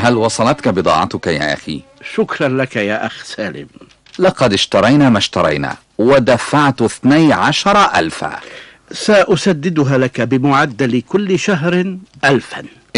هل وصلتك بضاعتك يا أخي؟ شكرا لك يا أخ سالم. لقد اشترينا ما اشترينا ودفعت 12,000. سأسددها لك بمعدل كل شهر 1000.